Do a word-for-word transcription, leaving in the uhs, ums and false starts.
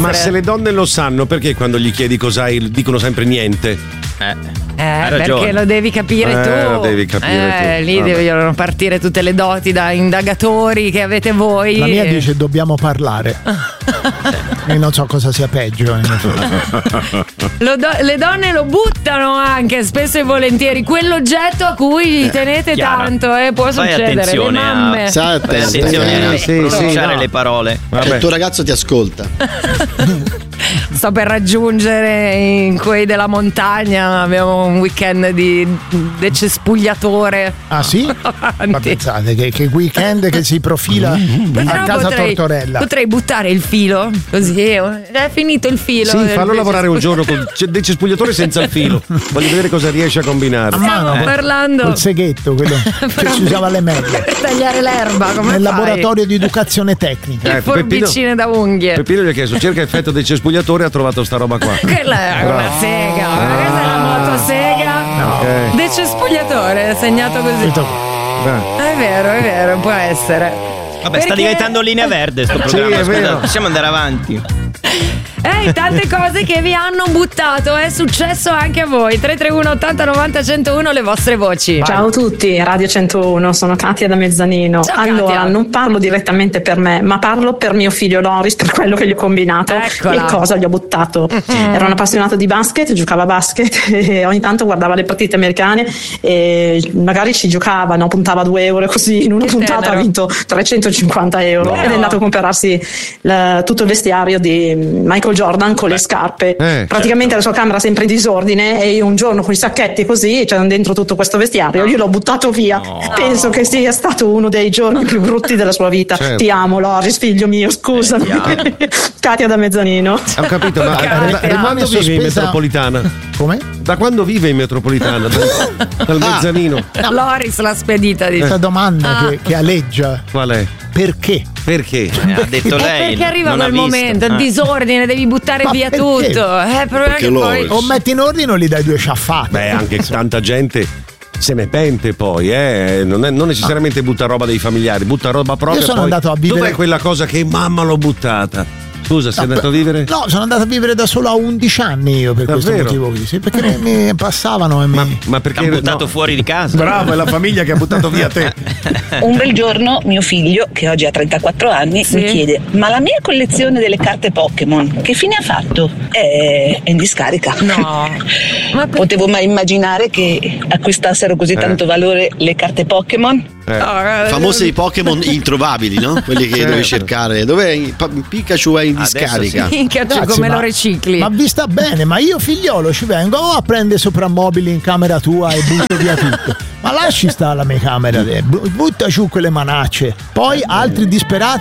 Ma se le donne lo sanno, perché quando gli chiedi cos'hai dicono sempre niente? Eh. Eh, perché lo devi capire eh, tu. Lo devi capire eh, tu. Lì Vabbè. devono partire tutte le doti da indagatori che avete voi. La mia dice dobbiamo parlare. E non so cosa sia peggio. Lo do- le donne lo buttano anche spesso e volentieri quell'oggetto a cui tenete Chiara, tanto, eh, può fai succedere. Le attenzione mamme. a, Stai fai attenta, attenzione a eh. Sì, pronunciare sì, no. le parole. Il tuo ragazzo ti ascolta. Sto per raggiungere in quei della montagna, abbiamo un weekend di decespugliatore. Ah sì? Ma pensate che, che weekend che si profila a Però casa potrei, Tortorella. potrei buttare il filo così è finito il filo. Sì, del fallo lavorare un giorno con decespugliatore. del cespugliatore senza il filo. Voglio vedere cosa riesce a combinare. A mano, Stiamo parlando col seghetto, quello che si usava alle medie. per tagliare l'erba, come Nel fai? laboratorio di educazione tecnica. Eh, Forbicine da unghie. Peppino gli ha chiesto cerca effetto del cespugliatore e ha trovato sta roba qua. Quella è una sega, ma questa è una motosega. Ok. Decespugliatore, segnato così. Beh. È vero, è vero, può essere. Vabbè, sta Perché- diventando linea verde sto programma. è Scusate, vero. possiamo andare avanti. Eh, tante cose che vi hanno buttato, è successo anche a voi. tre tre uno ottanta novanta centouno le vostre voci. Ciao a tutti, Radio centouno, sono Katia da Mezzanino. Ciao, allora, Katia. non parlo direttamente per me, ma parlo per mio figlio Loris, per quello che gli ho combinato Eccola. e cosa gli ho buttato. Era un appassionato di basket, giocava a basket e ogni tanto guardava le partite americane e magari ci giocava, no? Puntava due euro così, in una Che puntata tenero. ha vinto trecentocinquanta euro No. ed è andato a comprarsi la- tutto il vestiario di Michael Jordan con le scarpe. Eh, Praticamente la sua camera sempre in disordine e io un giorno con i sacchetti così, c'erano dentro tutto questo vestiario, io l'ho buttato via. Penso che sia stato uno dei giorni più brutti della sua vita. Certo. Ti amo, Loris, figlio mio, scusami. Katia da Mezzanino. Ho capito, ma Katia. da, da quando Sospesa- vive in metropolitana? Come? Da quando vive in metropolitana? Dal, dal mezzanino. Loris l'ha spedita di Questa domanda Ah. che, che aleggia. Qual è? Perché? Perché? Eh, ha detto Eh, lei. perché arriva non ha quel visto. momento, il Ah. disordine, devi buttare Ma via perché? tutto. Eh, il problema è Perché che poi. Loris. O metti in ordine o gli dai due sciaffate. Beh, anche tanta gente se ne pente poi, eh. Non, è, non necessariamente butta roba dei familiari, butta roba propria. Io sono poi, andato a vivere- Dov'è quella cosa che mamma l'ho buttata? Scusa, sei No, andato a vivere? No, sono andato a vivere da solo a undici anni io per questo Davvero? motivo qui. Sì, perché mi, mi passavano e mi. Ma, ma perché T'hanno buttato no. fuori di casa. Bravo, è la famiglia che ha buttato via te. Un bel giorno mio figlio, che oggi ha trentaquattro anni, Sì. mi chiede: ma la mia collezione delle carte Pokémon che fine ha fatto? È, è in discarica. No. Ma per- Potevo mai immaginare che acquistassero così tanto valore le carte Pokémon? Eh. no, Famosi Pokémon introvabili, no? Quelli che Certo. devi cercare. Dov'è? Pa- Pikachu è in Adesso discarica. sì. minchia, cioè, Ragazzi, come ma- lo ricicli? Ma vi sta bene, ma io figliolo ci vengo a prendere soprammobili in camera tua e butto via tutto. Ma lasci stare la mia camera, eh, bu- butta giù quelle manacce. Poi altri disperati